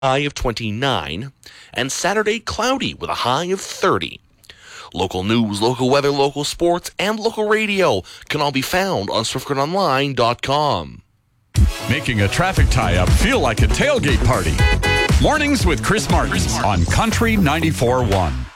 high of 29, and Saturday cloudy with a high of 30. Local news, local weather, local sports, and local radio can all be found on SwiftGridOnline.com. Making a traffic tie-up feel like a tailgate party. Mornings with Chris Martin on Country 94.1.